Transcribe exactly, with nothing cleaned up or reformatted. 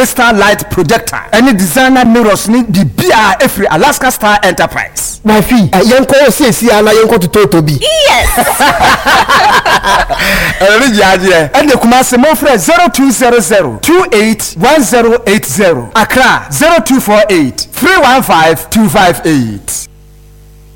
crystal light projector any designer mirrors ni bibia every Alaska Star Enterprise. My fee yenko sesi ana yenko to bi. Yes. Eri jaje and the Kumasi mo frɛ zero two zero zero two eight one zero eight zero. Accra zero two four eight three one five two five eight.